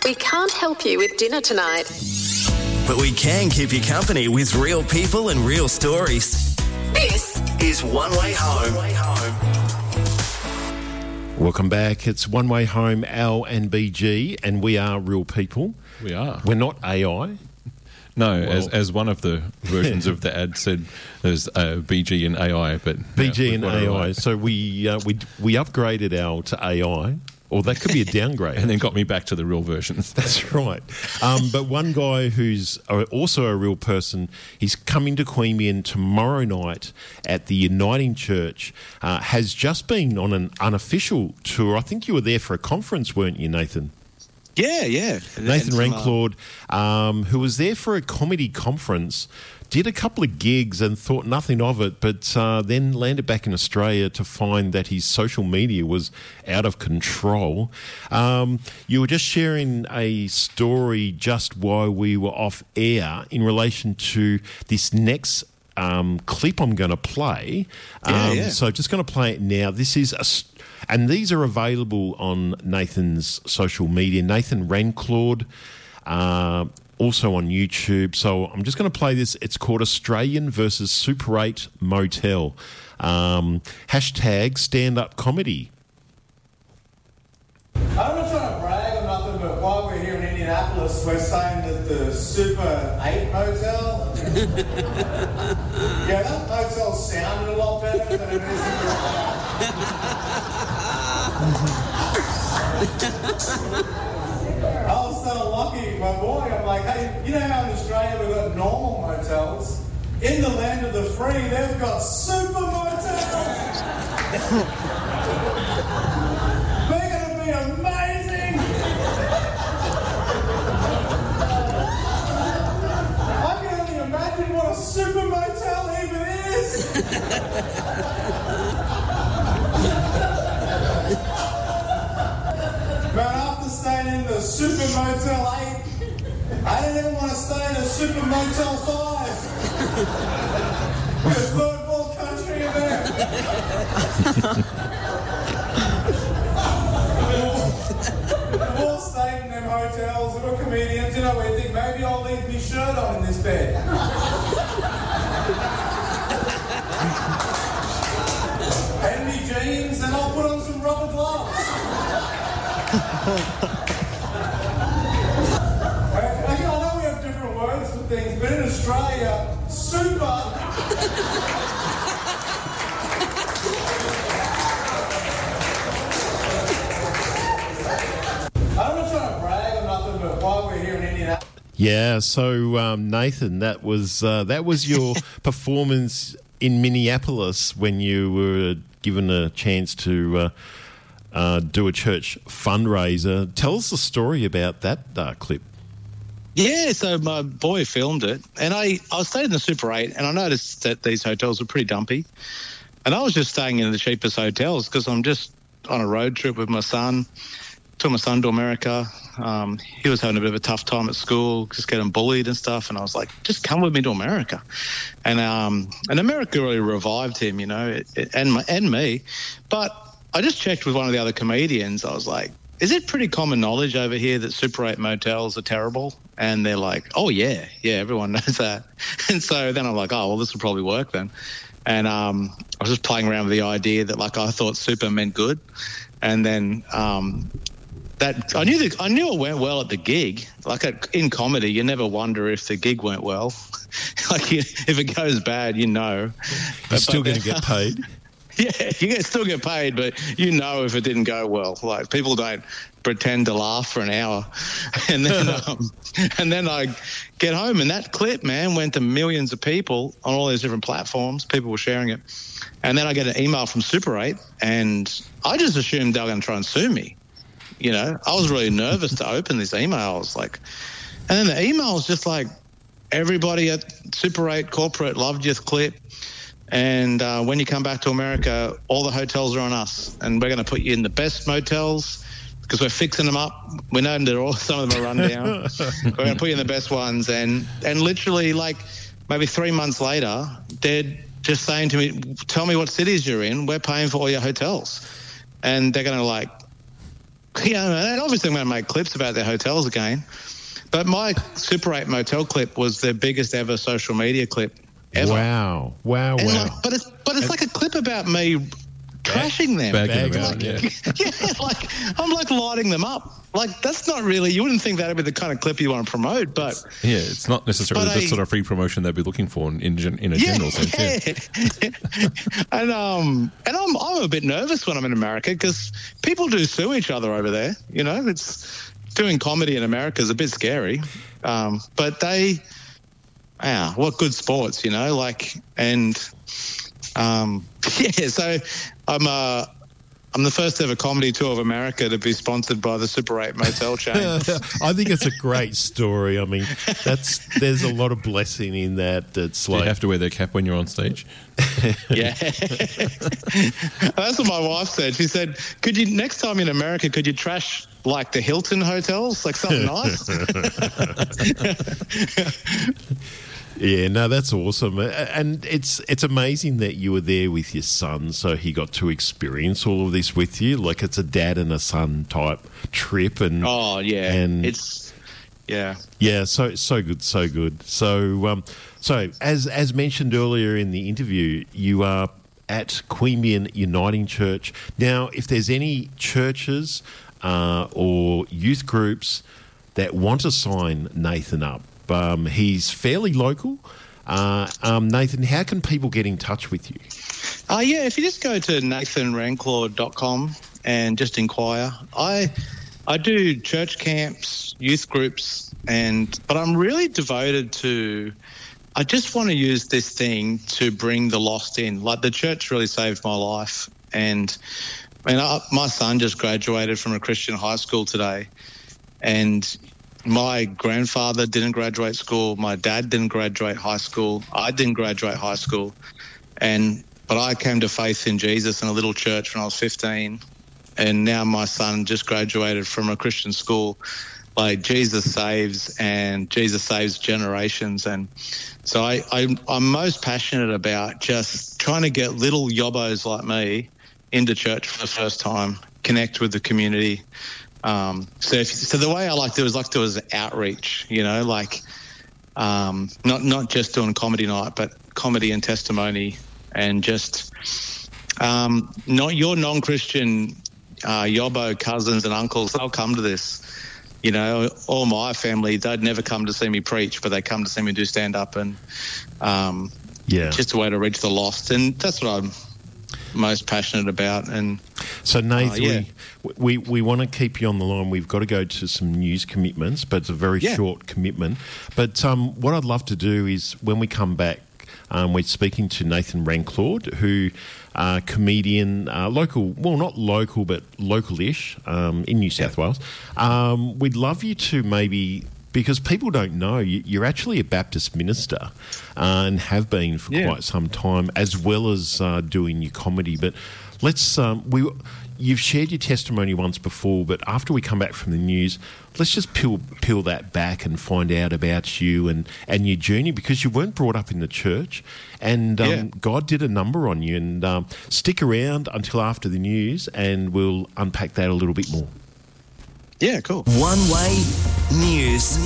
We can't help you with dinner tonight. But we can keep you company with real people and real stories. This is One Way Home. Welcome back. It's One Way Home, Al and BG, and we are real people. We are. We're not AI. No, well, as one of the versions of the ad said, there's BG and AI, but BG and AI. So we upgraded Al to AI, or that could be a downgrade, and then got me back to the real versions. That's right. But one guy who's also a real person, he's coming to Queanbeyan tomorrow night at the Uniting Church. Has just been on an unofficial tour. I think you were there for a conference, weren't you, Nathan? Yeah. Nathan Renclord, who was there for a comedy conference, did a couple of gigs and thought nothing of it, but then landed back in Australia to find that his social media was out of control. You were just sharing a story just while we were off air in relation to this next clip I'm going to play. So just going to play it now. This is and these are available on Nathan's social media. Nathan Renclord, also on YouTube. So I'm just going to play this. It's called Australian versus Super 8 Motel. Hashtag stand-up comedy. I'm not trying to brag or nothing, but while we're here in Indianapolis, we're saying that the Super 8 Motel, that motel sounded a lot better than it is in real life. I was so lucky, my boy. I'm like, hey, you know how in Australia we've got normal motels? In the land of the free, they've got super motels. They're going to be amazing. I can only imagine what a super motel even is. Man, after staying in the Super Motel 8, I don't even want to stay in a Super Motel 5. We're a third world country in there. We've all stayed in them hotels, we're comedians, we think maybe I'll leave my shirt on in this bed. And me jeans, and I'll put on some rubber gloves. I know we have different words for things, but in Australia, super. I'm not trying to brag or nothing, but while we're here in Indianapolis. Yeah, so Nathan, that was your performance in Minneapolis when you were given a chance to do a church fundraiser. Tell us the story about that clip. Yeah, so my boy filmed it, and I stayed in the Super 8, and I noticed that these hotels were pretty dumpy, and I was just staying in the cheapest hotels because I'm just on a road trip with my son. Took my son to America. He was having a bit of a tough time at school, just getting bullied and stuff, and I was like, just come with me to America. And America really revived him, and me. But I just checked with one of the other comedians. I was like, is it pretty common knowledge over here that Super 8 motels are terrible? And they're like, oh, yeah, everyone knows that. And so then I'm like, oh, well, this will probably work then. And I was just playing around with the idea that, I thought super meant good. And then that I knew it went well at the gig. In comedy, you never wonder if the gig went well. If it goes bad, You're still going to get paid. Yeah, you still get paid, but if it didn't go well. People don't pretend to laugh for an hour. And then I get home, and that clip, man, went to millions of people on all these different platforms. People were sharing it. And then I get an email from Super 8, and I just assumed they were going to try and sue me. I was really nervous to open this email. I was like, and then the email was just like, everybody at Super 8 corporate loved your clip. And when you come back to America, all the hotels are on us, and we're going to put you in the best motels because we're fixing them up. We know some of them are run down. We're going to put you in the best ones. And literally, maybe 3 months later, they're just saying to me, tell me what cities you're in. We're paying for all your hotels. And they're going to and obviously I'm going to make clips about their hotels again. But my Super 8 motel clip was their biggest ever social media clip ever. Wow. But it's like a clip about me trashing them. I'm like lighting them up. Like, that's not really, you wouldn't think that would be the kind of clip you want to promote, but... Yeah, it's not necessarily the sort of free promotion they'd be looking for in a general sense. Yeah. And I'm a bit nervous when I'm in America because people do sue each other over there. You know, it's doing comedy in America is a bit scary. But what good sports, you know, like, and so I'm the first ever comedy tour of America to be sponsored by the Super 8 motel chain. I think it's a great story. I mean, there's a lot of blessing in that. It's like, you have to wear their cap when you're on stage. Yeah. That's what my wife said. She said, next time in America, could you trash like the Hilton hotels, like something nice? Yeah, no, that's awesome. And it's amazing that you were there with your son, so he got to experience all of this with you. Like, it's a dad and a son type trip. And oh, yeah. And it's, yeah. Yeah, so good, so good. So as mentioned earlier in the interview, you are at Queanbeyan Uniting Church. Now, if there's any churches or youth groups that want to sign Nathan up, he's fairly local. Nathan, how can people get in touch with you? If you just go to nathanranclaw.com and just inquire. I do church camps, youth groups, but I'm really devoted to, I just want to use this thing to bring the lost in. Like, the church really saved my life. And my son just graduated from a Christian high school today. And my grandfather didn't graduate school. My dad didn't graduate high school. I didn't graduate high school. But I came to faith in Jesus in a little church when I was 15. And now my son just graduated from a Christian school. Like, Jesus saves, and Jesus saves generations. And so I'm most passionate about just trying to get little yobbos like me into church for the first time, connect with the community. So the way I like to do is outreach, you know, like not just doing comedy night, but comedy and testimony, and just not your non-Christian yobbo cousins and uncles. They'll come to this, you know. All my family, they'd never come to see me preach, but they come to see me do stand up, and just a way to reach the lost, and that's what I'm most passionate about. And so, Nathan, we want to keep you on the line. We've got to go to some news commitments, but it's a very short commitment. But what I'd love to do is, when we come back, we're speaking to Nathan Ranclaw, who comedian, local, well, not local, but local-ish in New South Wales. We'd love you to maybe, because people don't know, you're actually a Baptist minister and have been for quite some time, as well as doing your comedy. But let's you've shared your testimony once before, but after we come back from the news, let's just peel that back and find out about you and your journey, because you weren't brought up in the church, and God did a number on you. And stick around until after the news, and we'll unpack that a little bit more. Yeah, cool. One Way News.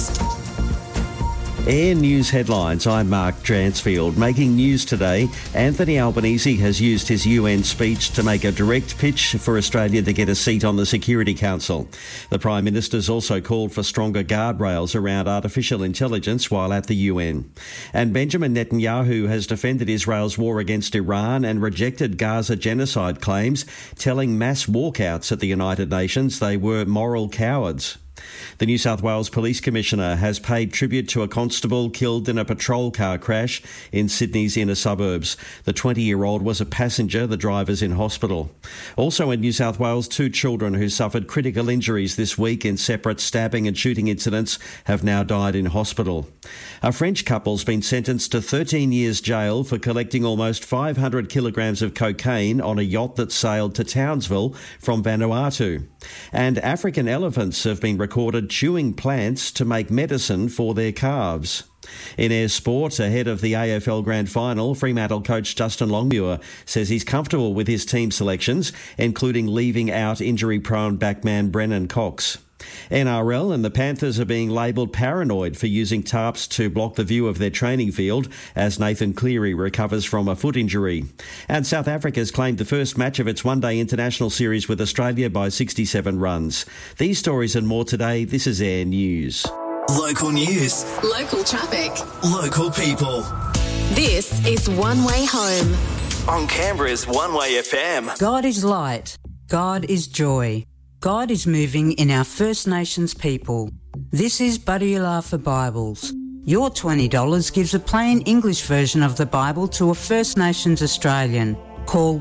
Air News headlines. I'm Mark Dransfield. Making news today, Anthony Albanese has used his UN speech to make a direct pitch for Australia to get a seat on the Security Council. The Prime Minister's also called for stronger guardrails around artificial intelligence while at the UN. And Benjamin Netanyahu has defended Israel's war against Iran and rejected Gaza genocide claims, telling mass walkouts at the United Nations they were moral cowards. The New South Wales Police Commissioner has paid tribute to a constable killed in a patrol car crash in Sydney's inner suburbs. The 20-year-old was a passenger, the driver's in hospital. Also in New South Wales, 2 children who suffered critical injuries this week in separate stabbing and shooting incidents have now died in hospital. A French couple's been sentenced to 13 years jail for collecting almost 500 kilograms of cocaine on a yacht that sailed to Townsville from Vanuatu. And African elephants have been recorded chewing plants to make medicine for their calves. In Ayr Sport, ahead of the AFL Grand Final, Fremantle coach Justin Longmuir says he's comfortable with his team selections, including leaving out injury-prone backman Brennan Cox. NRL and the Panthers are being labelled paranoid for using tarps to block the view of their training field as Nathan Cleary recovers from a foot injury. And South Africa's claimed the first match of its one-day international series with Australia by 67 runs. These stories and more today. This is Air News. Local news. Local traffic. Local people. This is One Way Home. On Canberra's One Way FM. God is light. God is joy. God is moving in our First Nations people. This is Buddyula Bibles. Your $20 gives a plain English version of the Bible to a First Nations Australian. Call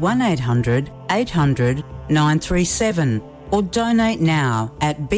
1800 937 or donate now at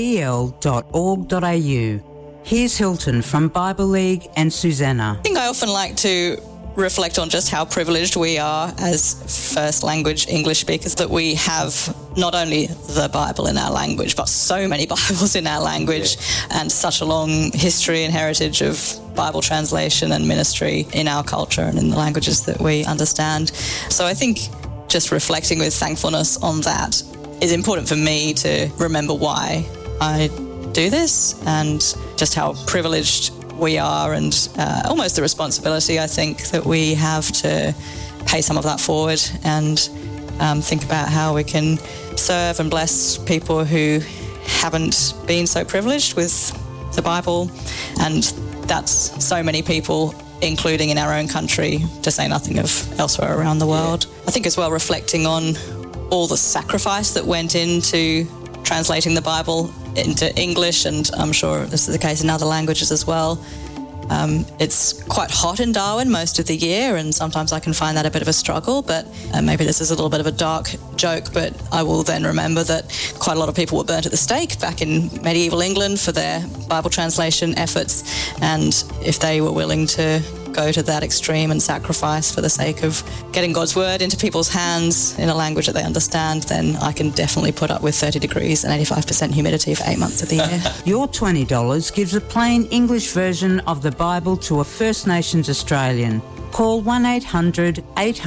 bl.org.au. Here's Hilton from Bible League and Susanna. I think I often like to reflect on just how privileged we are as first language English speakers, that we have not only the Bible in our language, but so many Bibles in our language, and such a long history and heritage of Bible translation and ministry in our culture and in the languages that we understand. So I think just reflecting with thankfulness on that is important for me to remember why I do this and just how privileged we are, and almost the responsibility, I think, that we have to pay some of that forward and think about how we can serve and bless people who haven't been so privileged with the Bible. And that's so many people, including in our own country, to say nothing of elsewhere around the world. I think as well, reflecting on all the sacrifice that went into translating the Bible into English, and I'm sure this is the case in other languages as well. It's quite hot in Darwin most of the year, and sometimes I can find that a bit of a struggle, but maybe this is a little bit of a dark joke, but I will then remember that quite a lot of people were burnt at the stake back in medieval England for their Bible translation efforts, and if they were willing to go to that extreme and sacrifice for the sake of getting God's word into people's hands in a language that they understand, then I can definitely put up with 30 degrees and 85% humidity for 8 months of the year. Your $20 gives a plain English version of the Bible to a First Nations Australian. Call 1800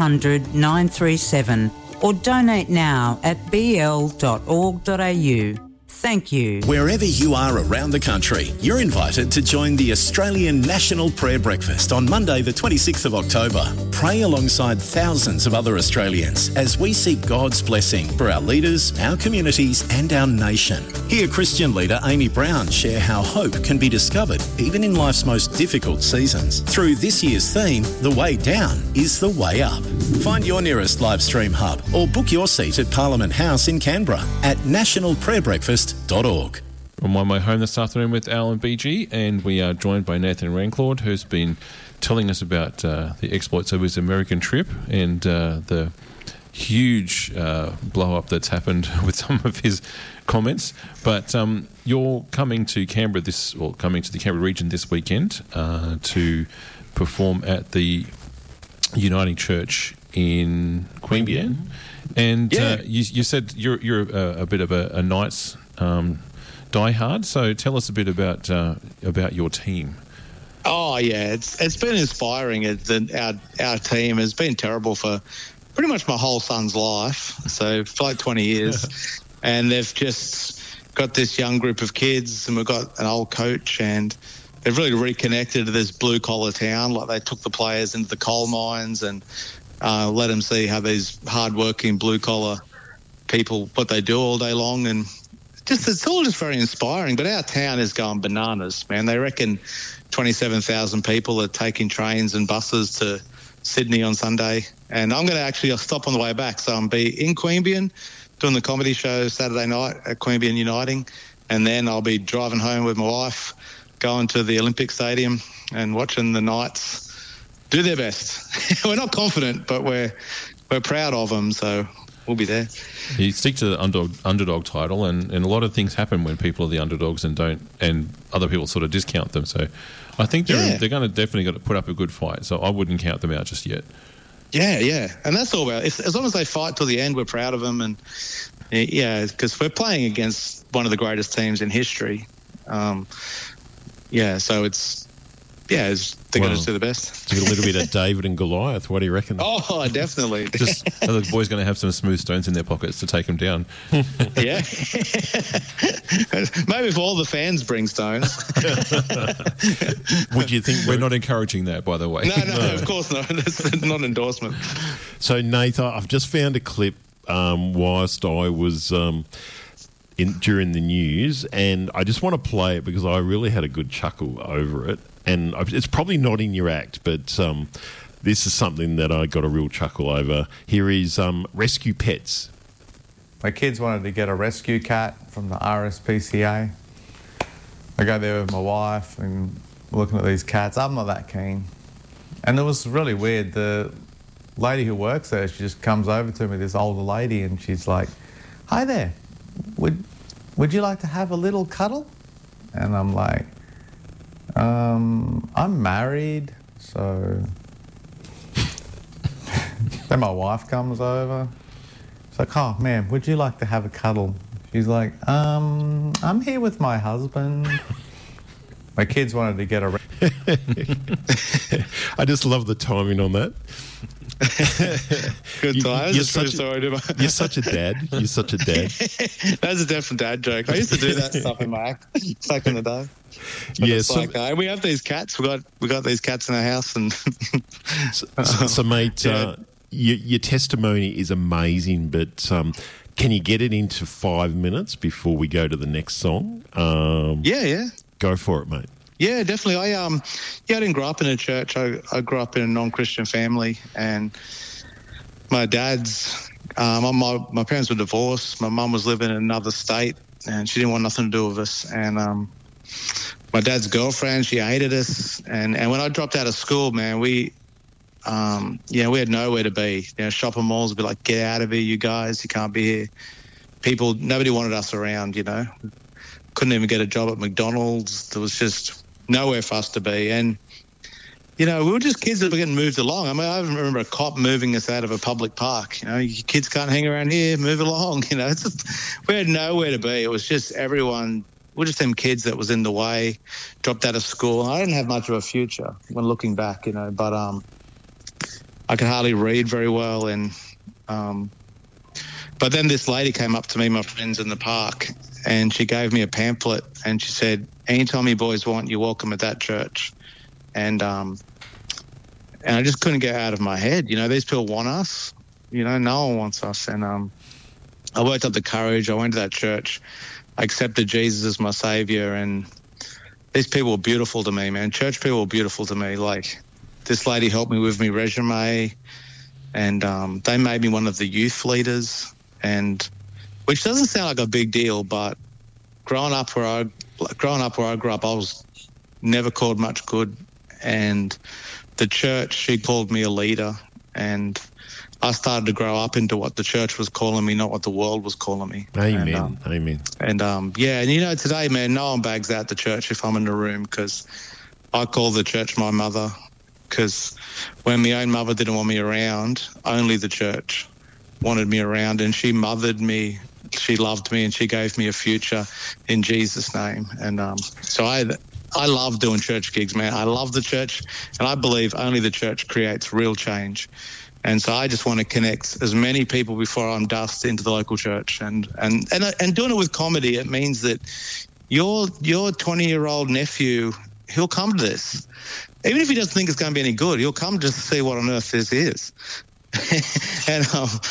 937 or donate now at bl.org.au. Thank you. Wherever you are around the country, you're invited to join the Australian National Prayer Breakfast on Monday the 26th of October. Pray alongside thousands of other Australians as we seek God's blessing for our leaders, our communities and our nation. Hear Christian leader Amy Brown share how hope can be discovered even in life's most difficult seasons. Through this year's theme, The Way Down is the Way Up. Find your nearest live stream hub or book your seat at Parliament House in Canberra at nationalprayerbreakfast.org. On my way home this afternoon with Al and BG, and we are joined by Nathan Ranclord, who's been telling us about the exploits of his American trip and the huge blow-up that's happened with some of his comments. But you're coming to Canberra coming to the Canberra region this weekend to perform at the Uniting Church in Queanbeyan. And you said you're a bit of a Knights diehard, so tell us a bit about your team. Oh yeah, it's been inspiring. Our team has been terrible for pretty much my whole son's life, so for like 20 years, and they've just got this young group of kids, and we've got an old coach, and they've really reconnected to this blue collar town. Like they took the players into the coal mines and let them see how these hard-working blue-collar people, what they do all day long, and it's all just very inspiring. But our town is going bananas, man. They reckon 27,000 people are taking trains and buses to Sydney on Sunday, and I'm going to I'll stop on the way back, so I'll be in Queanbeyan doing the comedy show Saturday night at Queanbeyan Uniting, and then I'll be driving home with my wife, going to the Olympic Stadium and watching the Knights do their best. We're not confident, but we're proud of them, so we'll be there. You stick to the underdog title, and a lot of things happen when people are the underdogs and other people sort of discount them. So I think they're going to definitely got to put up a good fight. So I wouldn't count them out just yet. Yeah, and that's all about. As long as they fight till the end, we're proud of them, and because we're playing against one of the greatest teams in history. So they're going to just do the best. Do a little bit of David and Goliath. What do you reckon? Oh, definitely. Just the boys going to have some smooth stones in their pockets to take them down. Yeah. Maybe if all the fans bring stones. Would you think we're not encouraging that, by the way? No, of course not. That's not an endorsement. So, Nathan, I've just found a clip whilst I was during the news, and I just want to play it because I really had a good chuckle over it. And it's probably not in your act, but this is something that I got a real chuckle over. Here is Rescue Pets. My kids wanted to get a rescue cat from the RSPCA. I go there with my wife and we're looking at these cats. I'm not that keen. And it was really weird. The lady who works there, she just comes over to me, this older lady, and she's like, "Hi there, would you like to have a little cuddle?" And I'm like, I'm married, so... Then my wife comes over. She's like, "Oh, man, would you like to have a cuddle?" She's like, I'm here with my husband. My kids wanted to get a... I just love the timing on that. Good time. You're such a dad. You're such a dad. That's a different dad joke. I used to do that stuff in my act back in the day. But we have these cats. We got these cats in our house, and so mate, your testimony is amazing. But can you get it into 5 minutes before we go to the next song? Yeah. Go for it, mate. Yeah, definitely. I didn't grow up in a church. I grew up in a non-Christian family, and my dad's my parents were divorced. My mum was living in another state, and she didn't want nothing to do with us. And my dad's girlfriend, she hated us. And when I dropped out of school, man, we had nowhere to be. Shopping malls would be like, "Get out of here, you guys! You can't be here." Nobody wanted us around. Couldn't even get a job at McDonald's. There was just nowhere for us to be. And, we were just kids that were getting moved along. I mean, I remember a cop moving us out of a public park. Your kids can't hang around here, move along. It's just, we had nowhere to be. It was just everyone, we're just them kids that was in the way, dropped out of school. I didn't have much of a future when looking back, but I could hardly read very well. And but then this lady came up to me, my friends in the park, and she gave me a pamphlet, and she said, "Anytime you boys want, you're welcome at that church." And I just couldn't get out of my head. These people want us. No one wants us. And I worked up the courage. I went to that church. I accepted Jesus as my savior, and these people were beautiful to me, man. Church people were beautiful to me. Like, this lady helped me with my resume, and they made me one of the youth leaders, and which doesn't sound like a big deal, but growing up where I grew up, I was never called much good. And the church, she called me a leader, and I started to grow up into what the church was calling me, not what the world was calling me. Amen. Amen. And today, man, no one bags out the church if I'm in the room, because I call the church my mother, because when my own mother didn't want me around, only the church wanted me around, and she mothered me. She loved me, and she gave me a future in Jesus' name. And so I love doing church gigs, man. I love the church, and I believe only the church creates real change. And so I just want to connect as many people before I'm dust into the local church. And doing it with comedy, it means that your 20-year-old nephew, he'll come to this. Even if he doesn't think it's going to be any good, he'll come just to see what on earth this is. And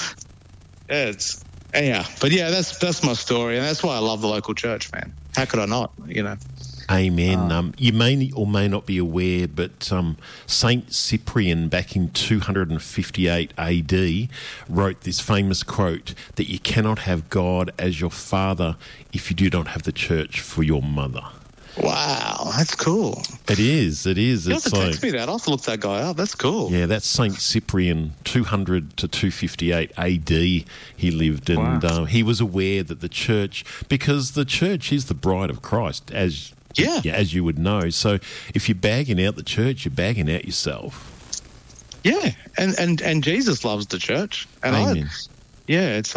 that's my story, and that's why I love the local church, man. How could I not? Amen. You may or may not be aware, but Saint Cyprian back in 258 AD wrote this famous quote that you cannot have God as your father if you do not have the church for your mother. Wow, that's cool. It is. You have to text me that. I'll have to look that guy up. That's cool. Yeah, that's Saint Cyprian, 200 to 258 AD he lived, and he was aware that the church, because the church is the bride of Christ, as you would know. So if you're bagging out the church, you're bagging out yourself. Yeah, and Jesus loves the church. And Amen. It's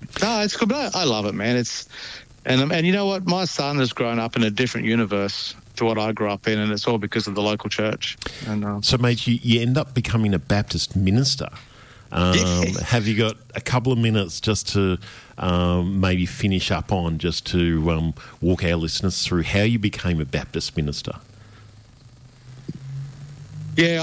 good. But I love it, man. And you know what? My son has grown up in a different universe to what I grew up in, and it's all because of the local church. And so, mate, you end up becoming a Baptist minister. Have you got a couple of minutes just to maybe finish up on, just to walk our listeners through how you became a Baptist minister? Yeah,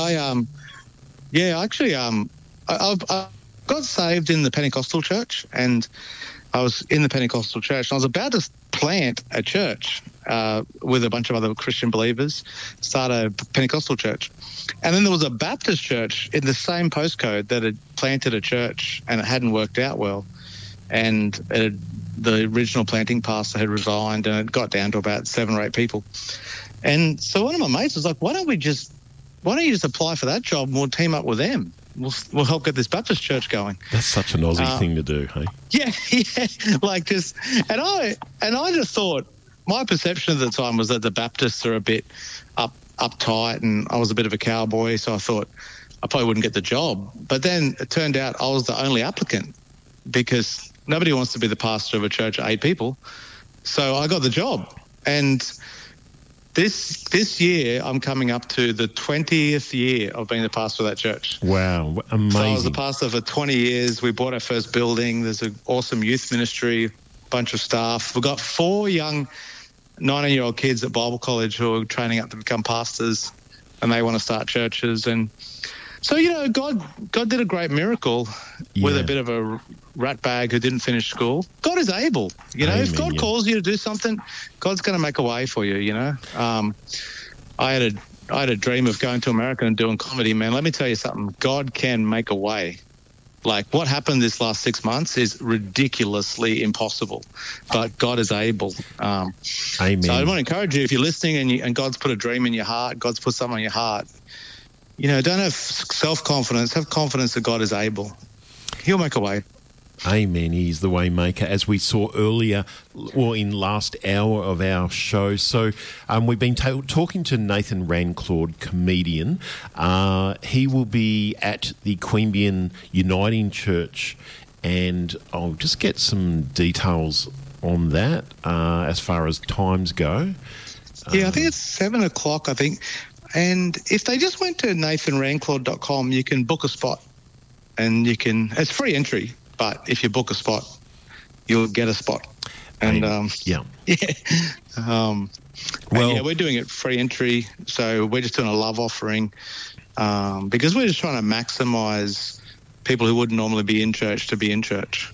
I got saved in the Pentecostal church, and I was in the Pentecostal church, and I was about to plant a church with a bunch of other Christian believers, start a Pentecostal church. And then there was a Baptist church in the same postcode that had planted a church, and it hadn't worked out well. And the original planting pastor had resigned, and it got down to about 7 or 8 people. And so one of my mates was like, why don't you just apply for that job, and we'll team up with them. We'll help get this Baptist church going. That's such an Aussie thing to do, hey? Yeah. And I just thought, my perception at the time was that the Baptists are a bit uptight, and I was a bit of a cowboy, so I thought I probably wouldn't get the job. But then it turned out I was the only applicant, because nobody wants to be the pastor of a church of 8 people. So I got the job. And this year, I'm coming up to the 20th year of being the pastor of that church. Wow, amazing. So I was the pastor for 20 years. We bought our first building. There's an awesome youth ministry, bunch of staff. We've got 4 young 19-year-old kids at Bible college who are training up to become pastors, and they want to start churches. And so, God did a great miracle with a bit of a rat bag who didn't finish school. God is able. Amen, if God calls you to do something, God's going to make a way for you, I had a dream of going to America and doing comedy, man. Let me tell you something. God can make a way. Like, what happened this last 6 months is ridiculously impossible, but God is able. Amen. So I want to encourage you, if you're listening and God's put a dream in your heart, God's put something in your heart, don't have self-confidence. Have confidence that God is able. He'll make a way. Amen. He's the way maker, as we saw earlier, or in last hour of our show. So we've been talking to Nathan Ranclaude, comedian. He will be at the Queanbeyan Uniting Church, and I'll just get some details on that as far as times go. Yeah, I think it's 7 o'clock, I think. And if they just went to nathanranclaude.com, you can book a spot, and it's free entry. But if you book a spot, you'll get a spot. And we're doing it free entry. So we're just doing a love offering because we're just trying to maximize people who wouldn't normally be in church to be in church.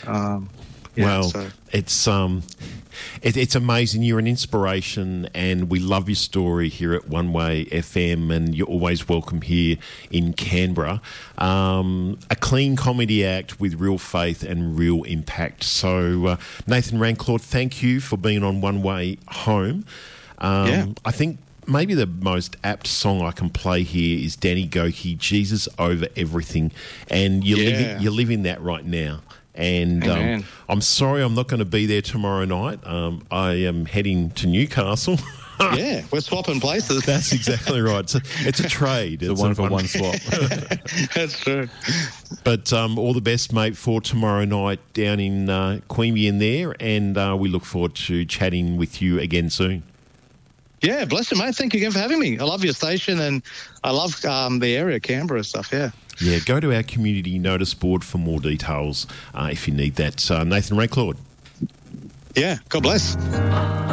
It's amazing. You're an inspiration, and we love your story here at One Way FM, and you're always welcome here in Canberra. A clean comedy act with real faith and real impact. So, Nathan Ranclaude, thank you for being on One Way Home. I think maybe the most apt song I can play here is Danny Gokey, Jesus Over Everything, and you're living that right now. And I'm sorry I'm not going to be there tomorrow night. I am heading to Newcastle. We're swapping places. That's exactly right. It's a trade. It's a one-for-one swap. That's true. But all the best, mate, for tomorrow night down in Queanbeyan there, and we look forward to chatting with you again soon. Yeah, bless you, mate. Thank you again for having me. I love your station, and I love the area, Canberra stuff, Yeah, go to our community notice board for more details if you need that. Nathan Ranclaude. Yeah, God bless.